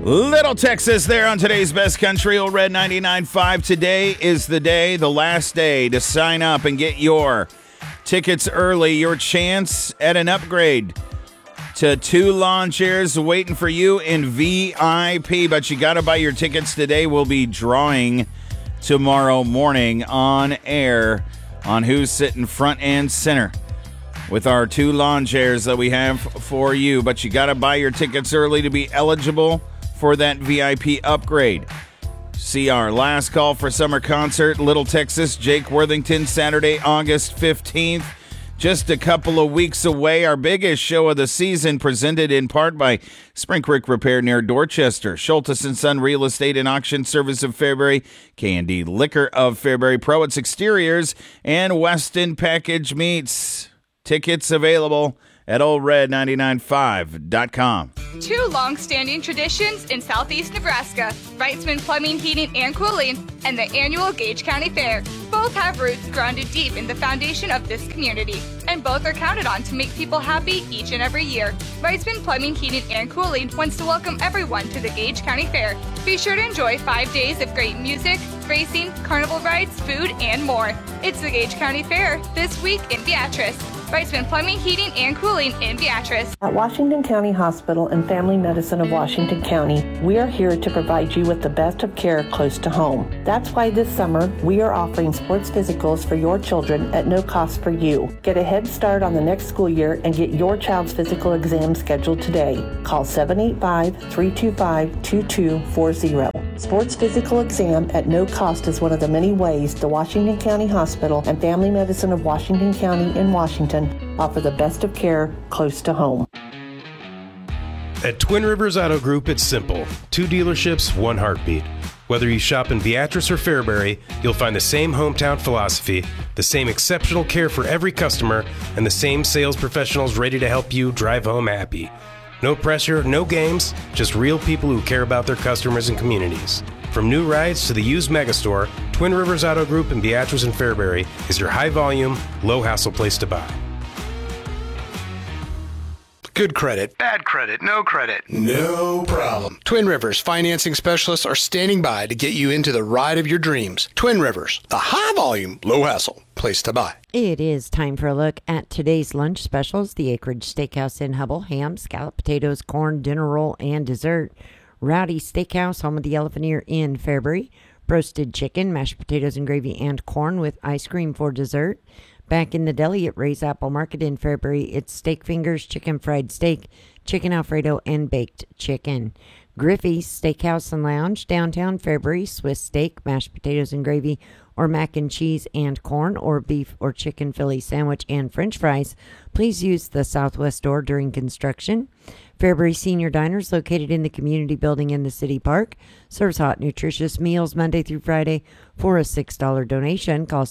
Little Texas there on today's Best Country, Old Red 99.5. Today is the day, the last day to sign up and get your tickets early. Your chance at an upgrade to 2 lawn chairs waiting for you in VIP. But you got to buy your tickets today. We'll be drawing tomorrow morning on air on who's sitting front and center with our 2 lawn chairs that we have for you. But you got to buy your tickets early to be eligible for that VIP upgrade. See our last call for summer concert, Little Texas, Jake Worthington, Saturday, August 15th. Just a couple of weeks away. Our biggest show of the season, presented in part by Spring Creek Repair near Dorchester, Schultes & Son Real Estate and Auction Service of Fairbury, K&D Liquor of Fairbury, Proets Exteriors, and Weston Package Meats. Tickets available at oldred995.com. 2 long-standing traditions in southeast Nebraska, Wrightsman Plumbing, Heating, and Cooling, and the annual Gage County Fair. Both have roots grounded deep in the foundation of this community, and both are counted on to make people happy each and every year. Wrightsman Plumbing, Heating, and Cooling wants to welcome everyone to the Gage County Fair. Be sure to enjoy 5 days of great music, racing, carnival rides, food, and more. It's the Gage County Fair this week in Beatrice. Wrightsman Plumbing, Heating, and Cooling in Beatrice. At Washington County Hospital and Family Medicine of Washington County, we are here to provide you with the best of care close to home. That's why this summer, we are offering sports physicals for your children at no cost for you. Get a head start on the next school year and get your child's physical exam scheduled today. Call 785-325-2240. Sports physical exam at no cost is one of the many ways the Washington County Hospital and Family Medicine of Washington County in Washington offer the best of care close to home. At Twin Rivers Auto Group, it's simple. 2 dealerships, 1 heartbeat. Whether you shop in Beatrice or Fairbury, you'll find the same hometown philosophy, the same exceptional care for every customer, and the same sales professionals ready to help you drive home happy. No pressure, no games, just real people who care about their customers and communities. From new rides to the used megastore, Twin Rivers Auto Group in Beatrice and Fairbury is your high-volume, low-hassle place to buy. Good credit, bad credit, no credit. No problem. Twin Rivers financing specialists are standing by to get you into the ride of your dreams. Twin Rivers, the high-volume, low-hassle place to buy. It is time for a look at today's lunch specials. The Acreage Steakhouse in Hubble, ham, scalloped potatoes, corn, dinner roll, and dessert. Rowdy Steakhouse, home of the Elephant Ear in Fairbury. Roasted chicken, mashed potatoes and gravy, and corn with ice cream for dessert. Back in the deli at Ray's Apple Market in Fairbury, it's steak fingers, chicken fried steak, chicken Alfredo, and baked chicken. Griffey's Steakhouse and Lounge, downtown Fairbury, Swiss steak, mashed potatoes and gravy, or mac and cheese and corn, or beef or chicken Philly sandwich and french fries. Please use the southwest door during construction. Fairbury Senior Diners, located in the community building in the city park, serves hot, nutritious meals Monday through Friday for a $6 donation. Call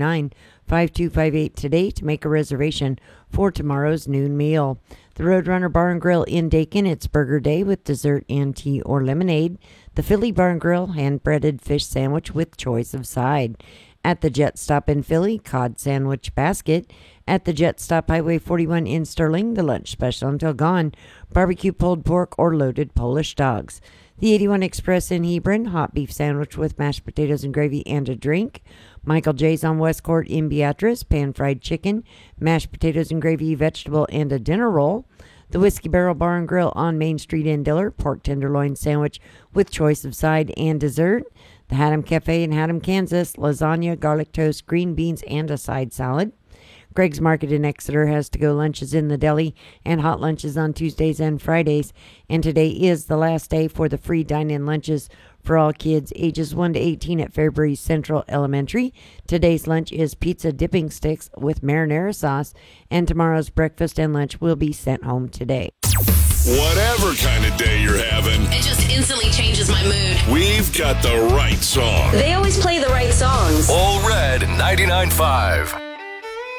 729-5258 today to make a reservation for tomorrow's noon meal. The Roadrunner Bar and Grill in Dakin, it's Burger Day with dessert and tea or lemonade. The Philly Bar and Grill, hand-breaded fish sandwich with choice of side. At the Jet Stop in Philly, cod sandwich basket. At the Jet Stop Highway 41 in Sterling, the lunch special until gone, barbecue pulled pork or loaded Polish dogs. The 81 Express in Hebron, hot beef sandwich with mashed potatoes and gravy and a drink. Michael J's on West Court in Beatrice, pan-fried chicken, mashed potatoes and gravy, vegetable, and a dinner roll. The Whiskey Barrel Bar and Grill on Main Street in Diller, pork tenderloin sandwich with choice of side and dessert. The Haddam Cafe in Haddam, Kansas, lasagna, garlic toast, green beans, and a side salad. Greg's Market in Exeter has to-go lunches in the deli and hot lunches on Tuesdays and Fridays. And today is the last day for the free dine-in lunches for all kids ages 1 to 18 at Fairbury Central Elementary. Today's lunch is pizza dipping sticks with marinara sauce, and tomorrow's breakfast and lunch will be sent home today. Whatever kind of day you're having, it just instantly changes my mood. We've got the right song. They always play the right songs. Old Red 99.5.